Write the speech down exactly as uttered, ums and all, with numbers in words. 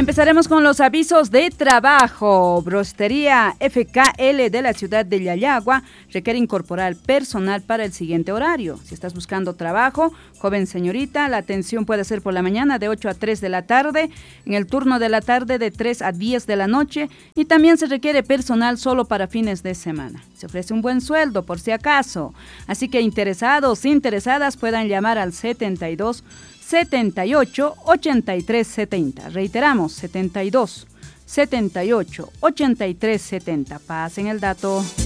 Empezaremos con los avisos de trabajo. Brostería F K L de la ciudad de Yayagua requiere incorporar personal para el siguiente horario. Si estás buscando trabajo, joven señorita, la atención puede ser por la mañana de ocho a tres de la tarde, en el turno de la tarde de tres a diez de la noche, y también se requiere personal solo para fines de semana. Se ofrece un buen sueldo por si acaso. Así que interesados, interesadas puedan llamar al setenta y dos setenta y ocho ochenta y tres setenta. Reiteramos, setenta y dos setenta y ocho ochenta y tres setenta. Pasen el dato.